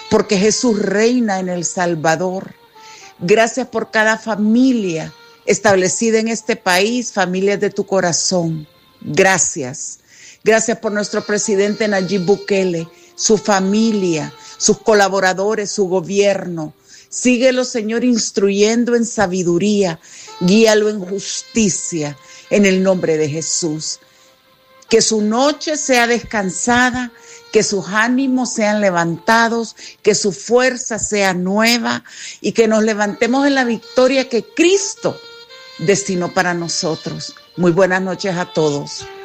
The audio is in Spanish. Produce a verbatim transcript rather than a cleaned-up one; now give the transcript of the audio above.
porque Jesús reina en El Salvador. Gracias por cada familia establecida en este país, familias de tu corazón. Gracias. Gracias por nuestro presidente Nayib Bukele, su familia, sus colaboradores, su gobierno. Síguelo, Señor, instruyendo en sabiduría, guíalo en justicia, en el nombre de Jesús. Que su noche sea descansada, que sus ánimos sean levantados, que su fuerza sea nueva y que nos levantemos en la victoria que Cristo destinó para nosotros. Muy buenas noches a todos.